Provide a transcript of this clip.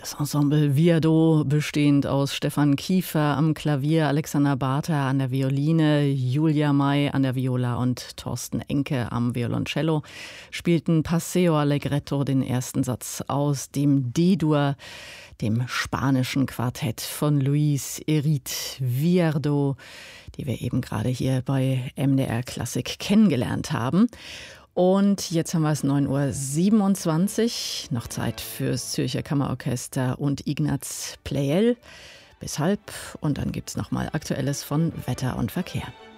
Das Ensemble Viardot, bestehend aus Stefan Kiefer am Klavier, Alexander Barter an der Violine, Julia May an der Viola und Thorsten Enke am Violoncello, spielten Paseo Allegretto, den ersten Satz aus dem D-Dur, dem spanischen Quartett von Luis Herit Viardot, die wir eben gerade hier bei MDR Klassik kennengelernt haben. Und jetzt haben wir es 9:27 Uhr, noch Zeit fürs Zürcher Kammerorchester und Ignaz Pleyel bis halb. Und dann gibt es nochmal Aktuelles von Wetter und Verkehr.